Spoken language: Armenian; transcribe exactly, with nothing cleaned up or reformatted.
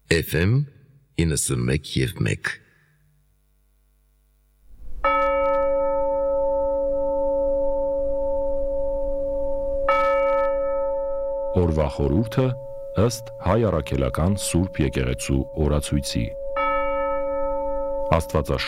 Էֆ Էմ իննսունմեկ և մեկ Օրվա խորհուրդը ըստ Հայ առաքելական Սուրբ Եկեղեցու օրացույցի։ Աստվածաշունչ